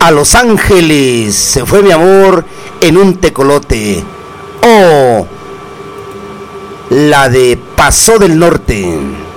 a Los Ángeles se fue mi amor en un tecolote. Oh, la de Paso del Norte.